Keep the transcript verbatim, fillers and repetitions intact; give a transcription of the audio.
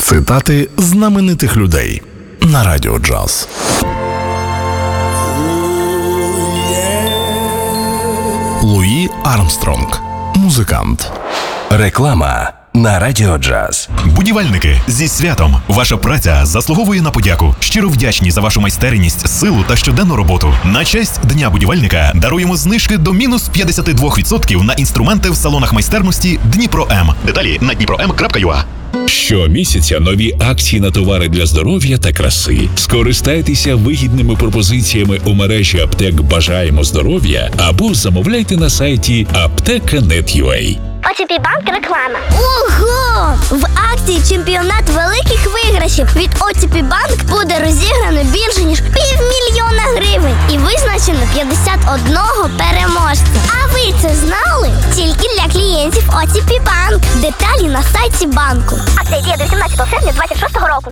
Цитати знаменитих людей на Радіо Джаз. Луї Армстронг, музикант. Реклама на Радіо Джаз. Будівельники, зі святом! Ваша праця заслуговує на подяку. Щиро вдячні за вашу майстерність, силу та щоденну роботу. На честь Дня будівельника даруємо знижки до мінус п'ятдесят два відсотки на інструменти в салонах майстерності Дніпро М. Деталі на дніпро ем крапка ю а. Щомісяця нові акції на товари для здоров'я та краси. Скористайтеся вигідними пропозиціями у мережі аптек «Бажаємо здоров'я» або замовляйте на сайті аптека крапка нет крапка ю а. О Ті Пі Банк реклама. Ого! В акції «Чемпіонат великих виграшів» від О Ті Пі Банк буде розіграно більше, ніж півмільйона гривень і визначено п'ятдесят одного переможця. А ви це знали? Тільки для клієнтів О Ті Пі Банк. Деталі на сайті банку. Акція діє до вісімнадцятого серпня двадцять шостого року.